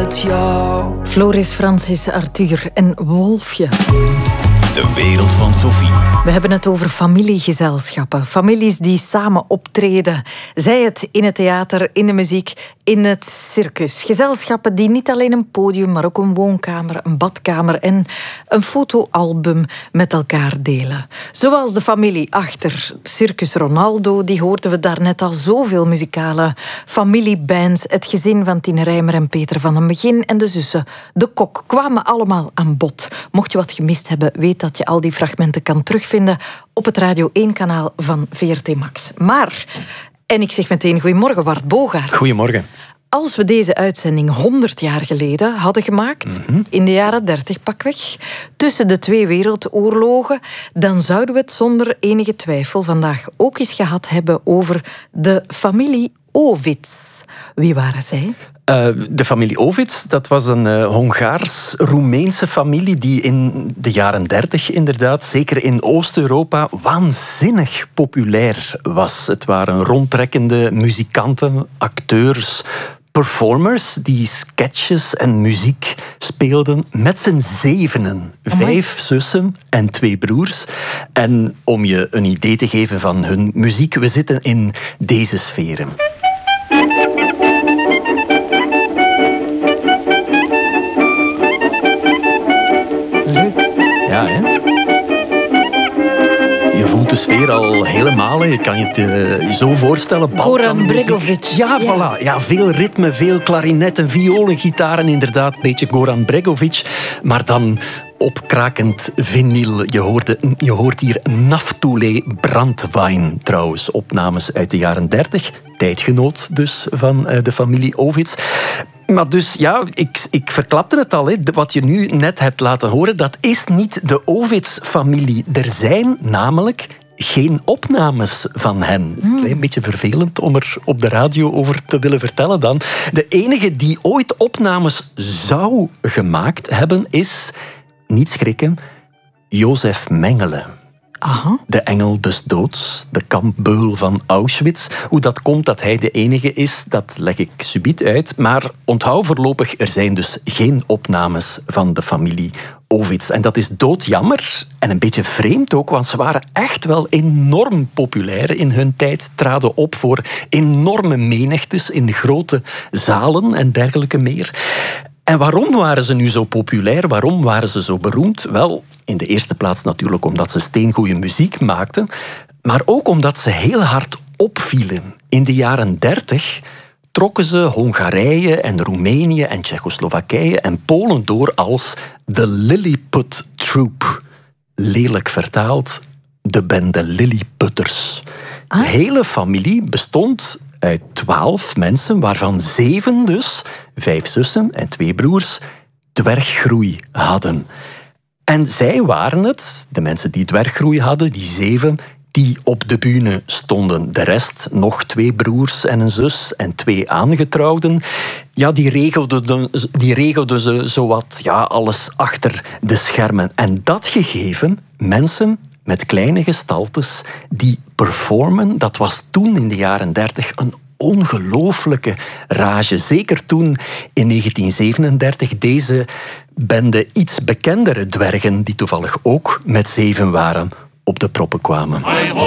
met jou. Floris, Francis, Arthur en Wolfje. De wereld van Sophie. We hebben het over familiegezelschappen. Families die samen optreden. Zij het in het theater, in de muziek, in het circus. Gezelschappen die niet alleen een podium, maar ook een woonkamer, een badkamer en een fotoalbum met elkaar delen. Zoals de familie achter Circus Ronaldo, die hoorden we daarnet al. Zoveel muzikale familiebands. Het gezin van Tine Rijmer en Peter van den Begin en de zussen De Kok kwamen allemaal aan bod. Mocht je wat gemist hebben, weet dat je al die fragmenten kan terugvinden op het Radio 1-kanaal van VRT Max. Maar, en ik zeg meteen goedemorgen, Wart Bogaert. Goedemorgen. Als we deze uitzending 100 jaar geleden hadden gemaakt, in de jaren 30 pakweg, tussen de twee wereldoorlogen, dan zouden we het zonder enige twijfel vandaag ook eens gehad hebben over de familie Ovits. Wie waren zij? De familie Ovits, dat was een Hongaars-Roemeense familie die in de jaren 30 inderdaad, zeker in Oost-Europa, waanzinnig populair was. Het waren rondtrekkende muzikanten, acteurs, performers die sketches en muziek speelden met z'n zevenen. 5 zussen en 2 broers. En om je een idee te geven van hun muziek, we zitten in deze sferen. Ja, hè? Je voelt de sfeer al helemaal. Hè. Je kan je het zo voorstellen. Goran Bregovic. Ja, voilà. Ja, veel ritme, veel klarinetten, violen, gitaren. Inderdaad, een beetje Goran Bregovic. Maar dan opkrakend vinyl. Je hoort hier Naftule Brandwein trouwens. Opnames uit de jaren 30. Tijdgenoot dus van de familie Ovits. Maar dus, ja, ik verklapte het al. Hè. Wat je nu net hebt laten horen, dat is niet de Ovits-familie. Er zijn namelijk geen opnames van hen. Het is een klein beetje vervelend om er op de radio over te willen vertellen dan. De enige die ooit opnames zou gemaakt hebben is, niet schrikken, Jozef Mengele. Aha. De engel des doods, de kampbeul van Auschwitz. Hoe dat komt dat hij de enige is, dat leg ik subiet uit. Maar onthoud voorlopig, er zijn dus geen opnames van de familie Ovits. En dat is doodjammer en een beetje vreemd ook, want ze waren echt wel enorm populair in hun tijd. Traden op voor enorme menigtes in de grote zalen en dergelijke meer. En waarom waren ze nu zo populair? Waarom waren ze zo beroemd? Wel, in de eerste plaats natuurlijk omdat ze steengoeie muziek maakten, maar ook omdat ze heel hard opvielen. In de jaren 30 trokken ze Hongarije en Roemenië en Tsjechoslowakije en Polen door als de Lilliput Troupe. Lelijk vertaald, de bende Lilliputters. De hele familie bestond uit 12 mensen, waarvan 7 dus, 5 zussen en 2 broers, dwerggroei hadden. En zij waren het, de mensen die dwerggroei hadden, die 7, die op de bühne stonden. De rest, nog 2 broers en een zus en 2 aangetrouwden, ja, die regelden ze zowat, ja, alles achter de schermen. En dat gegeven, mensen met kleine gestaltes die performen, dat was toen in de jaren 30 een ongelooflijke rage. Zeker toen in 1937 deze bende iets bekendere dwergen, die toevallig ook met 7 waren, op de proppen kwamen.